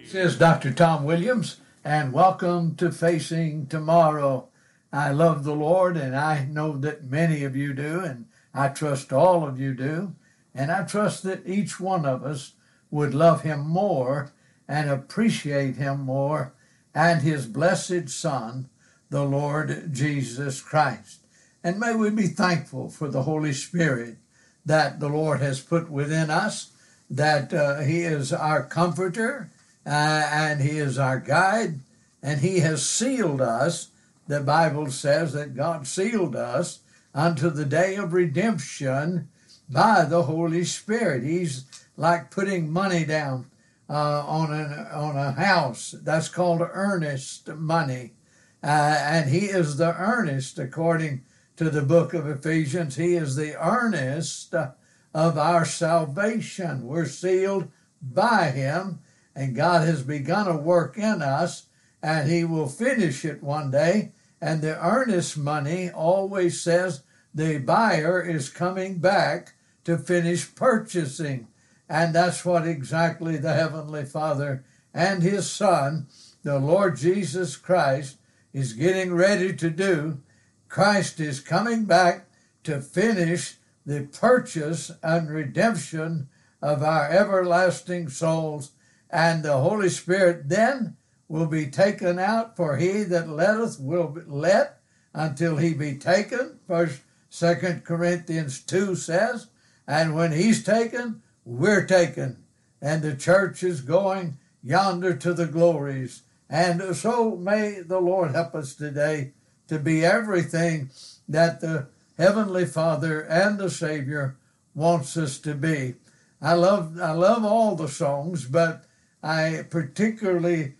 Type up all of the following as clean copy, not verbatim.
This is Dr. Tom Williams, and welcome to Facing Tomorrow. I love the Lord, and I know that many of you do, and I trust all of you do, and I trust that each one of us would love Him more and appreciate Him more and His blessed Son, the Lord Jesus Christ. And may we be thankful for the Holy Spirit that the Lord has put within us, that He is our comforter, and He is our guide, and He has sealed us. The Bible says that God sealed us unto the day of redemption by the Holy Spirit. He's like putting money down on a house. That's called earnest money. And He is the earnest, according to the book of Ephesians. He is the earnest of our salvation. We're sealed by Him, and God has begun a work in us, and He will finish it one day. And the earnest money always says the buyer is coming back to finish purchasing. And that's what exactly the Heavenly Father and His Son, the Lord Jesus Christ, is getting ready to do. Christ is coming back to finish the purchase and redemption of our everlasting souls. And the Holy Spirit then will be taken out, for he that letteth will be let until he be taken. 2 Corinthians 2 says, and when He's taken, we're taken. And the church is going yonder to the glories. And so may the Lord help us today to be everything that the Heavenly Father and the Savior wants us to be. I love all the songs, but I particularly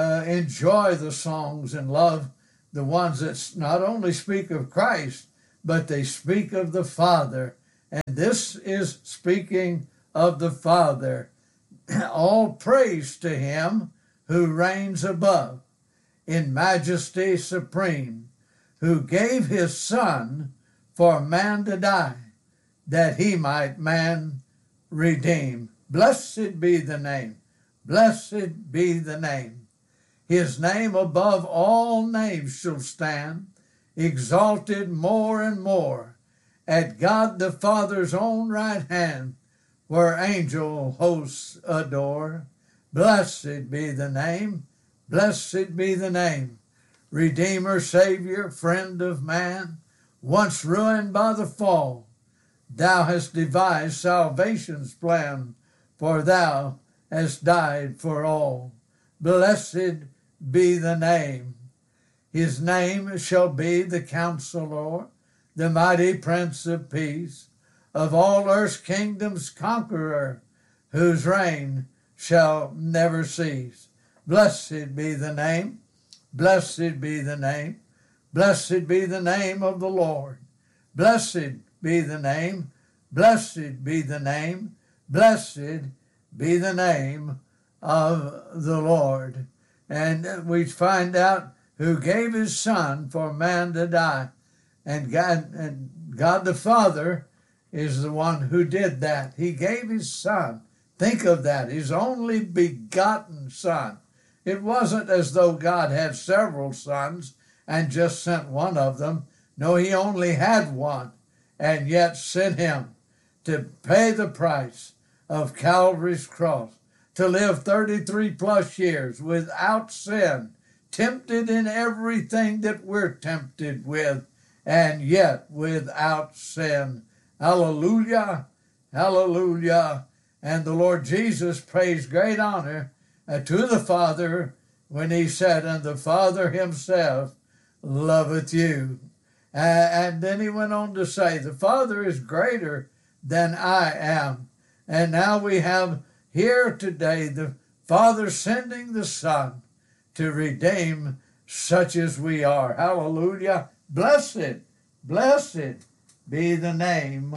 enjoy the songs and love the ones that not only speak of Christ, but they speak of the Father. And this is speaking of the Father. All praise to Him who reigns above in majesty supreme, who gave His Son for man to die, that He might man redeem. Blessed be the name. Blessed be the name. His name above all names shall stand, exalted more and more, at God the Father's own right hand, where angel hosts adore. Blessed be the name. Blessed be the name. Redeemer, Savior, friend of man, once ruined by the fall, Thou hast devised salvation's plan, for Thou hast died for all. Blessed be the name. His name shall be the Counselor, the mighty Prince of Peace, of all earth's kingdoms conqueror, whose reign shall never cease. Blessed be the name. Blessed be the name. Blessed be the name of the Lord. Blessed be the name. Blessed be the name. Blessed be the name of the Lord. And we find out who gave His Son for man to die. And God the Father is the one who did that. He gave His Son. Think of that, His only begotten Son. It wasn't as though God had several sons and just sent one of them. No, He only had one, and yet sent Him to pay the price of Calvary's cross, to live 33 plus years without sin, tempted in everything that we're tempted with, and yet without sin. Hallelujah, hallelujah. And the Lord Jesus prays great honor to the Father when He said, and the Father Himself loveth you. And then He went on to say, the Father is greater than I am. And now we have here today the Father sending the Son to redeem such as we are. Hallelujah. Blessed, blessed be the name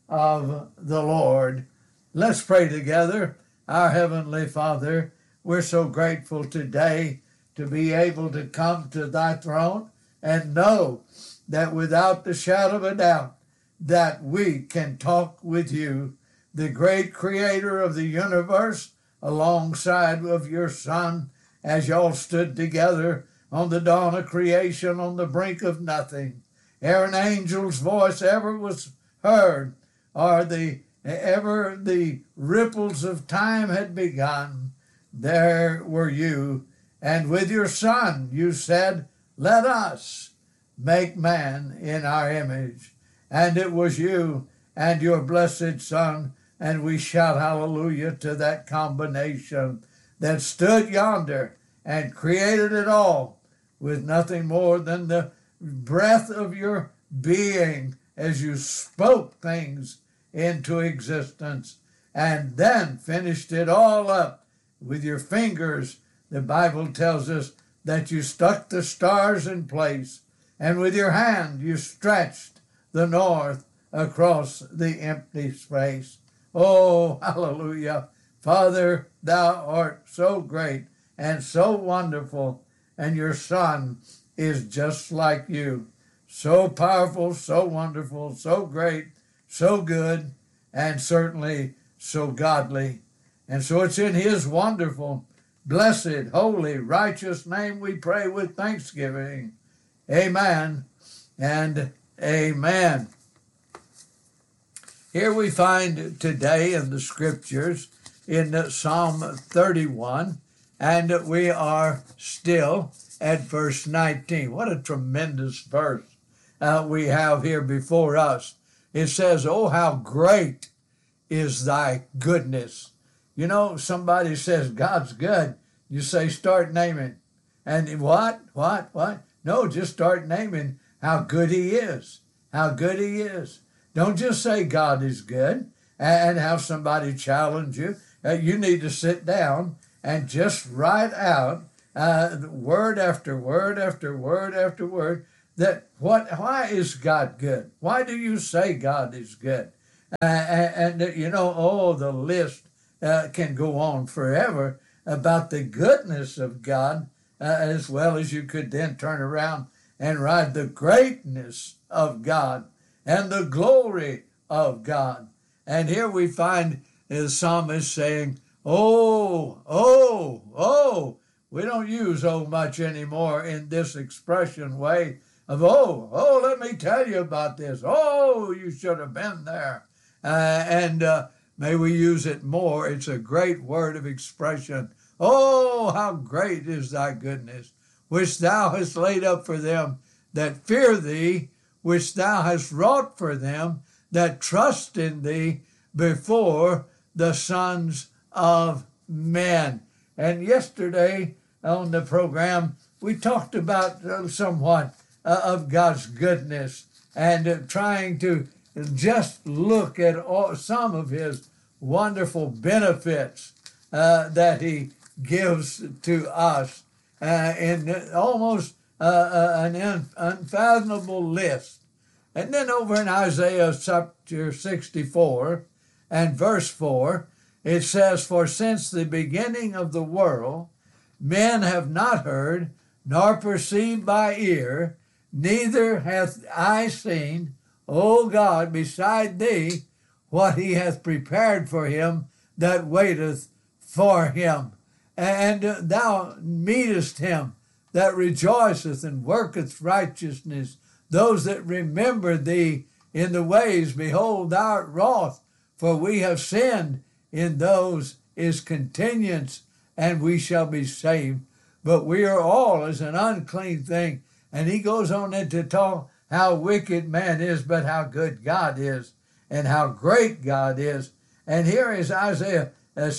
of the Lord. Let's pray together. Our Heavenly Father, we're so grateful today to be able to come to Thy throne and know that without the shadow of a doubt that we can talk with You, the great Creator of the universe, alongside of your Son as y'all stood together on the dawn of creation on the brink of nothing. Ere an angel's voice ever was heard, or ever the ripples of time had begun, there were you, and with your Son you said, let us make man in our image. And it was you and your blessed Son, and we shout hallelujah to that combination that stood yonder and created it all with nothing more than the breath of your being as you spoke things into existence, and then finished it all up with your fingers. The Bible tells us that you stuck the stars in place, and with your hand you stretched the north across the empty space. Oh, hallelujah. Father, thou art so great and so wonderful, and your Son is just like you. So powerful, so wonderful, so great, so good, and certainly so godly. And so it's in his wonderful, blessed, holy, righteous name we pray with thanksgiving. Amen and amen. Here we find today in the scriptures in Psalm 31, and we are still at verse 19. What a tremendous verse we have here before us. It says, oh, how great is thy goodness. You know, somebody says God's good. You say, start naming. And what? No, just start naming how good he is. How good he is. Don't just say God is good and have somebody challenge you. You need to sit down and just write out word after word after word after word why is God good? Why do you say God is good? The list can go on forever about the goodness of God, as well as you could then turn around and write the greatness of God and the glory of God. And here we find the psalmist saying, oh, we don't use oh much anymore in this expression way of, let me tell you about this. Oh, you should have been there. May we use it more. It's a great word of expression. Oh, how great is thy goodness, which thou hast laid up for them that fear thee, which thou hast wrought for them that trust in thee before the sons of men. And yesterday on the program, we talked about somewhat of God's goodness and trying to just look at some of his wonderful benefits that he gives to us in almost an unfathomable list. And then over in Isaiah chapter 64 and verse 4, it says, for since the beginning of the world, men have not heard, nor perceived by ear, neither hath eye seen, O God, beside thee, what he hath prepared for him that waiteth for him. And thou meetest him that rejoiceth and worketh righteousness, those that remember thee in the ways. Behold, thou art wroth, for we have sinned. In those is continuance, and we shall be saved. But we are all as an unclean thing. And he goes on into talk how wicked man is, but how good God is, and how great God is. And here is Isaiah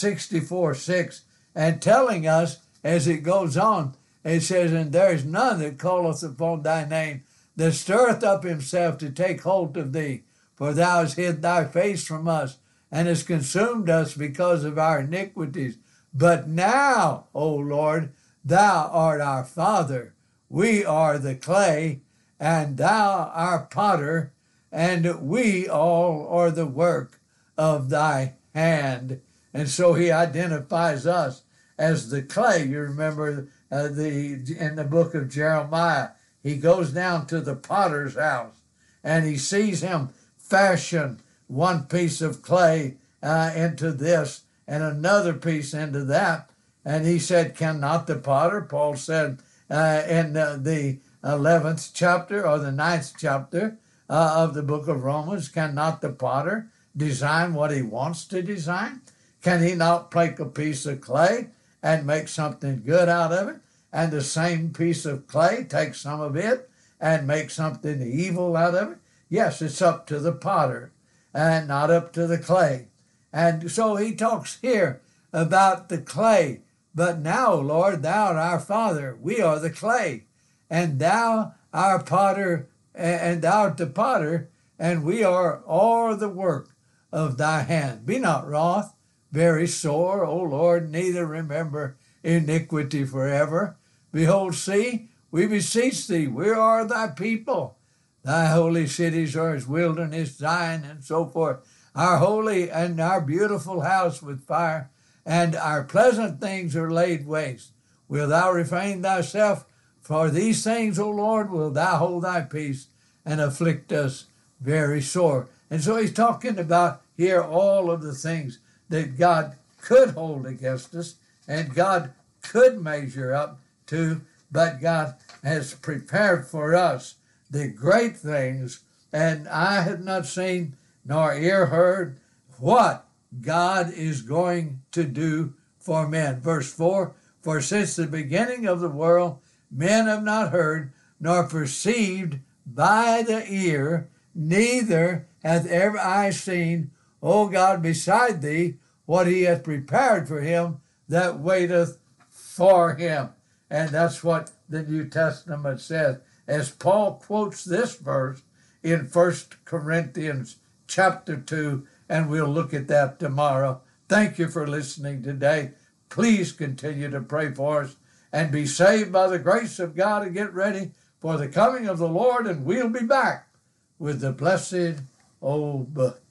64:6, and telling us as it goes on, it says, and there is none that calleth upon thy name, that stirreth up himself to take hold of thee. For thou hast hid thy face from us, and hast consumed us because of our iniquities. But now, O Lord, thou art our Father. We are the clay, and thou our potter, and we all are the work of thy hand. And so he identifies us as the clay. You remember in the book of Jeremiah, he goes down to the potter's house, and he sees him fashion one piece of clay into this, and another piece into that. And he said, cannot the potter, Paul said in the 11th chapter or the 9th chapter of the book of Romans, cannot the potter design what he wants to design? Can he not take a piece of clay and make something good out of it? And the same piece of clay, take some of it and make something evil out of it? Yes, it's up to the potter and not up to the clay. And so he talks here about the clay. But now, Lord, thou art our Father. We are the clay. And thou our potter, and thou art the potter, and we are all the work of thy hand. Be not wroth, very sore, O Lord, neither remember iniquity forever. Behold, see, we beseech thee, we are thy people. Thy holy cities are as wilderness, Zion, and so forth. Our holy and our beautiful house with fire, and our pleasant things are laid waste. Wilt thou refrain thyself? For these things, O Lord, wilt thou hold thy peace and afflict us very sore. And so he's talking about here all of the things that God could hold against us and God could measure up to, but God has prepared for us the great things, and I have not seen nor ear heard what God is going to do for men. Verse 4, for since the beginning of the world, men have not heard nor perceived by the ear, neither hath ever eye seen, O God, beside thee, what he hath prepared for him that waiteth for him. And that's what the New Testament says. As Paul quotes this verse in 1 Corinthians chapter 2, and we'll look at that tomorrow. Thank you for listening today. Please continue to pray for us and be saved by the grace of God and get ready for the coming of the Lord, and we'll be back with the blessed old book.